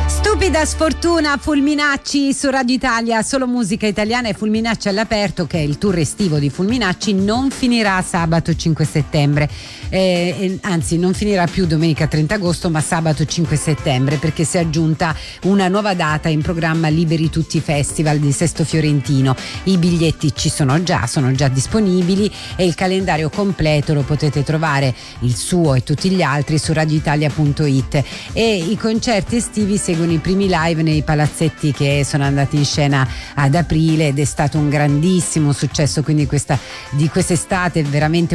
Stupida sfortuna, Fulminacci su Radio Italia, solo musica italiana e Fulminacci all'aperto, che è il tour estivo di Fulminacci, non finirà sabato 5 settembre, anzi non finirà più domenica 30 agosto ma sabato 5 settembre, perché si è aggiunta una nuova data in programma Liberi Tutti Festival di Sesto Fiorentino. I biglietti sono già disponibili e il calendario completo lo potete trovare, il suo e tutti gli altri, su radioitalia.it. e i concerti estivi seguono i primi live nei palazzetti che sono andati in scena ad aprile ed è stato un grandissimo successo, quindi di quest'estate veramente